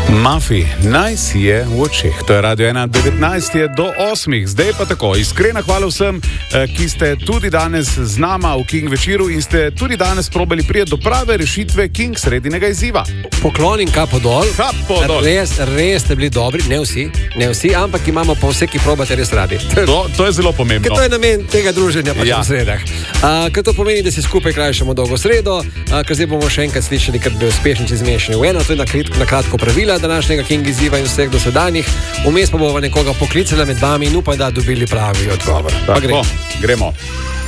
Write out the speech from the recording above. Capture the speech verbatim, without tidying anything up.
Mafi, naj si je v očeh. To je Radio ena, devetnajst je do osmih. Zdaj pa tako, iskrena hvala vsem, ki ste tudi danes z nama v King večeru in ste tudi danes probali priti do prave rešitve King sredinega izziva. Poklon in kapo dol. Kapo dol. Res, res ste bili dobri, ne vsi, ne vsi, ampak imamo pa vse, ki probate res radi. To, to je zelo pomembno. Ker to je namen tega druženja pač Ja. v sredah. Uh, ker to pomeni, da si skupaj krajšamo dolgo sredo, uh, ker zdaj bomo še enkrat slišali, ker bi uspešnici zmešani v eno, to je na, krit, na kratko pravila današnjega King izziva in vseh dosedanjih. Vmes pa bomo nekoga poklicali med vami in upam, da dobili pravi odgovor. Tako, gremo.